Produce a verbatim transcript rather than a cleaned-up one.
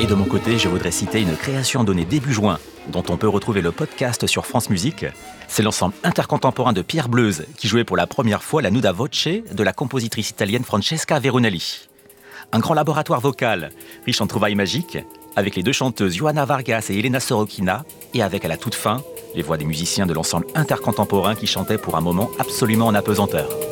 Et de mon côté, je voudrais citer une création donnée début juin, dont on peut retrouver le podcast sur France Musique. C'est l'ensemble intercontemporain de Pierre Bleuze, qui jouait pour la première fois la Nuda Voce de la compositrice italienne Francesca Veronelli. Un grand laboratoire vocal, riche en trouvailles magiques, avec les deux chanteuses Johanna Vargas et Elena Sorokina, et avec à la toute fin, les voix des musiciens de l'ensemble intercontemporain qui chantaient pour un moment absolument en apesanteur.